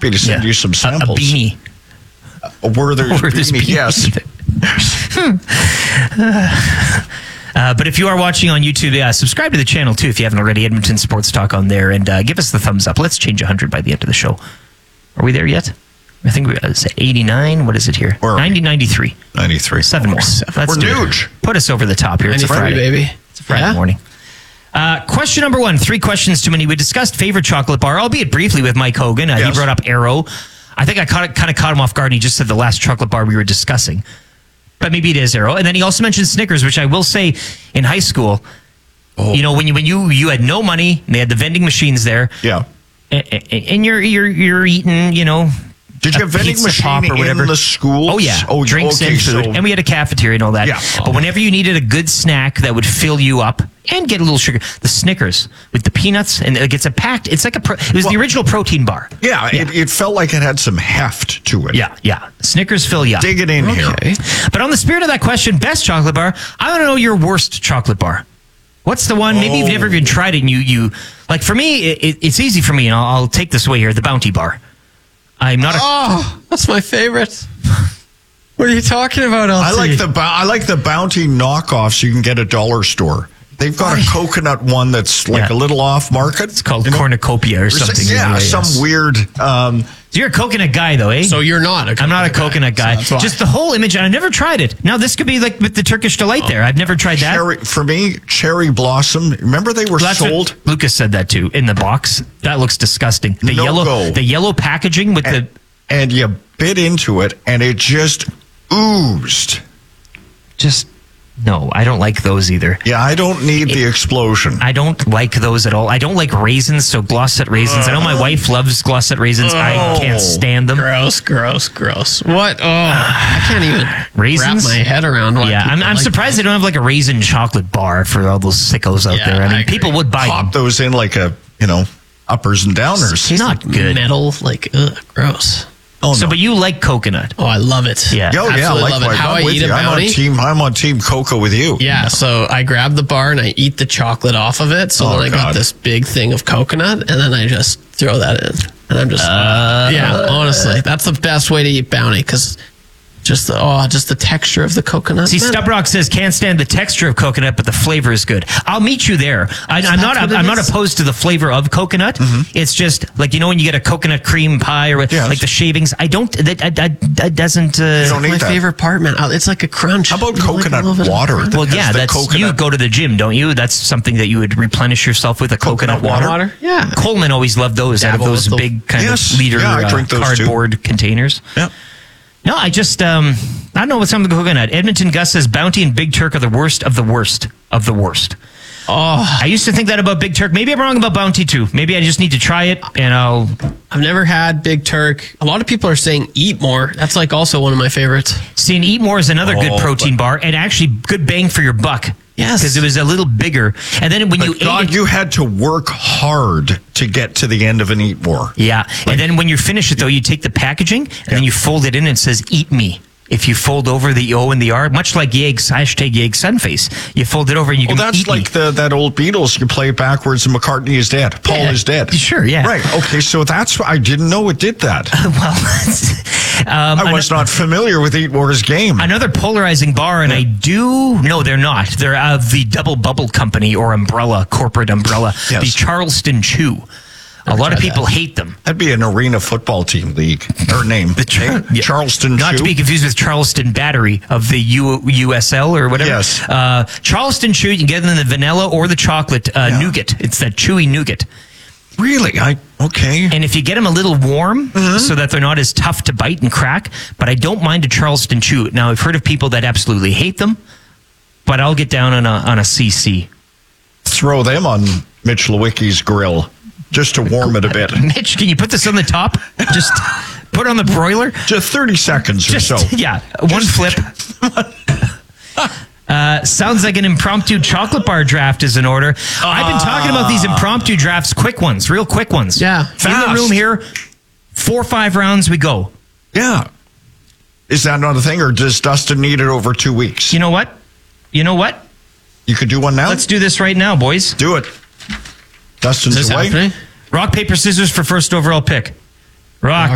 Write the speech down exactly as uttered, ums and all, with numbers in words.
me to send Yeah. you some A, a samples. beanie. Uh, Werther's Werther's beanie, beanie. yes. Uh, but if you are watching on YouTube, yeah, subscribe to the channel too if you haven't already. Edmonton Sports Talk on there, and uh, give us the thumbs up. Let's change one hundred by the end of the show. Are we there yet? I think we're at eighty-nine. What is it here? Where are we? ninety, ninety-three. ninety-three. Seven more. Let's We're do it. huge. Put us over the top here. It's a ninety-three, Friday. baby. It's a Friday Yeah. morning. Uh, question number one. Three questions too many. We discussed favorite chocolate bar, albeit briefly with Mike Hogan. Uh, Yes. He brought up Arrow. I think I caught it, kind of caught him off guard. And he just said the last chocolate bar we were discussing. But maybe it is Arrow. And then he also mentioned Snickers, which I will say in high school, Oh. you know, when you when you you had no money, and they had the vending machines there, Yeah. and, and you're you're you're eating, you know, Did you a have vending pizza machine pop or whatever in the schools? Oh yeah, Oh, drinks okay, and food, so- and we had a cafeteria and all that. Yeah. But whenever you needed a good snack that would fill you up and get a little sugar, the Snickers with the peanuts, and it gets a packed. It's like a. Pro, it was the Well- original protein bar. Yeah, It, it felt like it had some heft to it. Yeah, yeah. Snickers fill you up. Dig it in here. Okay. But on the spirit of that question, best chocolate bar, I want to know your worst chocolate bar. What's the one? Maybe you've Oh. never even tried it and you, you like, for me, it, it- it's easy for me, and I'll, I'll take this away here, the Bounty Bar. I'm not a... Oh, that's my favorite. What are you talking about, L T? I like the bou- I like the Bounty knockoffs you can get at dollar store. They've got a coconut one that's like Yeah. a little off market. It's called you know? cornucopia or something. Yeah, anyway, some yes. weird. Um, So you're a coconut guy, though, eh? So you're not a I'm not a coconut guy, coconut guy. so that's why. Just the whole image, and I've never tried it. Now, this could be like with the Turkish Delight there. I've never tried that. cherry, for me, cherry blossom. Remember they were Well, that's what sold. Lucas said that too in the box. That looks disgusting. The No yellow, go. the yellow packaging with and, the. and you bit into it, and it just oozed. Just no, I don't like those either. Yeah, I don't need the explosion. I don't like those at all. I don't like raisins, so Glosset raisins. I know my wife loves Glosset raisins. I can't Oh. stand them. Gross, gross, gross. What? Oh, I can't even Raisins? wrap my head around why Yeah, I'm, people I'm like surprised they don't have like a raisin chocolate bar for all those sickos out Yeah, there. I I mean, agree. people would buy them. Pop those in like a, you know, uppers and downers. It's not like good. metal, like ugh, gross. Oh, So, no. but you like coconut. Oh, I love it. Yeah. Oh, yeah, Absolutely love it. likewise. How I'm I with eat you. a I'm on bounty. team. I'm on team cocoa with you. Yeah, so I grab the bar and I eat the chocolate off of it. So Oh, then I got God. this big thing of coconut, and then I just throw that in, and I'm just yeah. Honestly, that's the best way to eat bounty because just the oh, just the texture of the coconut. See, Man, Stubrock says can't stand the texture of coconut, but the flavor is good. I'll meet you there. I, I'm not. what it I'm not is? opposed to the flavor of coconut. It's just like, you know, when you get a coconut cream pie or Yes. like the shavings. I don't. That, that, that, that doesn't. Uh, You don't my need that. favorite part, man. Oh, It's like a crunch. How about You know, like a coconut little bit of water? crunch. that well, has yeah, the that's you coconut- go to the gym, don't you? That's something that you would replenish yourself with a coconut, Coconut water. water? Yeah. Coleman always loved those out of Dabble those with the- big kind Yes. of liter Yeah, I uh, drink those too. cardboard containers. Yeah. No, I just, um, I don't know what's on the coconut. Edmonton Gus says Bounty and Big Turk are the worst of the worst of the worst. Oh, I used to think that about Big Turk. Maybe I'm wrong about Bounty too. Maybe I just need to try it, and I'll. I've never had Big Turk. A lot of people are saying Eat More. That's like also one of my favorites. See, and Eat More is another good Oh, protein bar, and actually good bang for your buck. Yes. because it was a little bigger. And then when you But God, ate it, you had to work hard to get to the end of an Eat More. yeah. And then when you finish it, though, you take the packaging and then you fold it in and it says "Eat Me." If you fold over the O and the R, much like Yeg's, hashtag Yeg Sunface, you fold it over and you Well, can that's eat like me. the that old Beatles. You play it backwards and McCartney is dead. Paul Yeah, is dead. sure, yeah. Right. Okay. So that's I didn't know it did that. well, um, I was an- not familiar with Eat More's game. Another polarizing bar, and I do no, they're not. They're of the Double Bubble Company or umbrella, corporate umbrella, Yes. the Charleston Chew. A lot of people hate them. That'd be an arena football team league or name. The Char- Eh? yeah. Charleston Not Chew. to be confused with Charleston Battery of the U- USL or whatever. Yes. Uh, Charleston Chew, you can get it in the vanilla or the chocolate uh, Yeah. nougat. It's that chewy nougat. Really? I okay. And if you get them a little warm so that they're not as tough to bite and crack, but I don't mind a Charleston Chew. Now, I've heard of people that absolutely hate them, but I'll get down on a, on a C C. Throw them on Mitch Lewicki's grill just to warm it a bit. Mitch, can you put this on the top? Just put it on the broiler? Just thirty seconds or Just, so. yeah, one flip. Uh, sounds like an impromptu chocolate bar draft is in order. I've been talking about these impromptu drafts, quick ones, real quick ones. Yeah, In the fast. room here, four or five rounds, we go. Yeah. Is that not a thing, or does Dustin need it over two weeks? You know what? You know what? You could do one now. Let's do this right now, boys. do it. Dustin's Is this away. happening? Rock, paper, scissors for first overall pick. Rock.